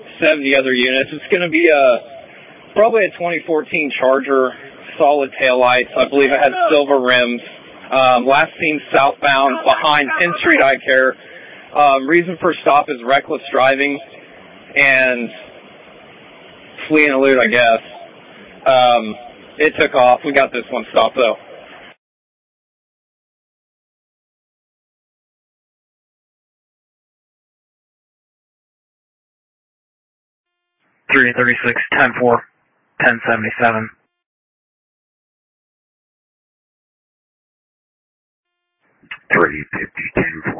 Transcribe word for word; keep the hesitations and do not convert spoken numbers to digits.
seventy other units. It's going to be a probably a twenty fourteen Charger, solid taillights. I believe it had silver rims. Um, last seen southbound behind tenth Street Eye Care. Um, reason for stop is reckless driving and fleeing a loot, I guess. Um, it took off. We got this one stopped, though. three thirty-six, ten four, ten seventy-seven. three fifty, ten four.